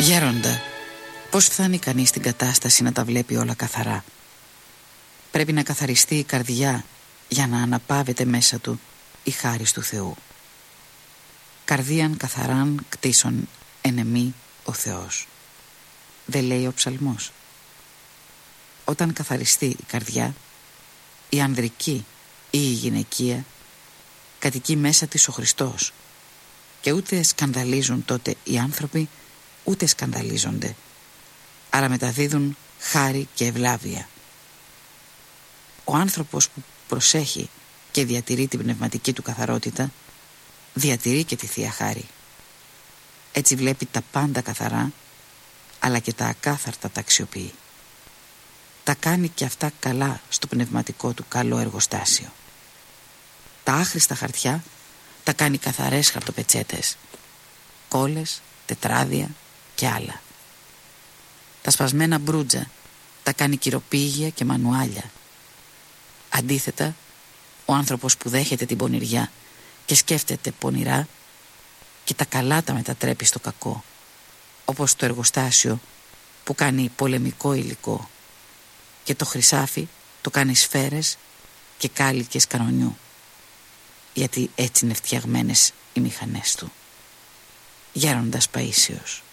Γέροντα, πώς φτάνει κανείς στην κατάσταση να τα βλέπει όλα καθαρά? Πρέπει να καθαριστεί η καρδιά για να αναπαύεται μέσα του η χάρις του Θεού. Καρδίαν καθαράν κτίσον εν εμή ο Θεός. Δεν λέει ο ψαλμός? Όταν καθαριστεί η καρδιά, η ανδρική ή η γυναικεία, κατοικεί μέσα της ο Χριστός, και ούτε σκανδαλίζουν τότε οι άνθρωποι, ούτε σκανδαλίζονται, άρα μεταδίδουν χάρη και ευλάβεια. Ο άνθρωπος που προσέχει και διατηρεί την πνευματική του καθαρότητα, διατηρεί και τη Θεία Χάρη. Έτσι βλέπει τα πάντα καθαρά, αλλά και τα ακάθαρτα τα αξιοποιεί. Τα κάνει και αυτά καλά στο πνευματικό του καλό εργοστάσιο. Τα άχρηστα χαρτιά τα κάνει καθαρές χαρτοπετσέτες, κόλλες, τετράδια και άλλα. Τα σπασμένα μπρούτζα τα κάνει κυροπήγια και μανουάλια. Αντίθετα, ο άνθρωπος που δέχεται την πονηριά και σκέφτεται πονηρά, και τα καλά τα μετατρέπει στο κακό, όπως το εργοστάσιο που κάνει πολεμικό υλικό, και το χρυσάφι το κάνει σφαίρες και κάλικες κανονιού, γιατί έτσι είναι φτιαγμένες οι μηχανές του. Γέροντας Παΐσιος.